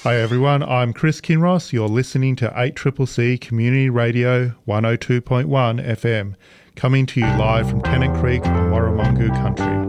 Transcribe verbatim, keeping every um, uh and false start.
Hi everyone, I'm Chris Kinross. You're listening to eight C C C Community Radio one oh two point one F M, coming to you live from Tennant Creek on Warramungu country.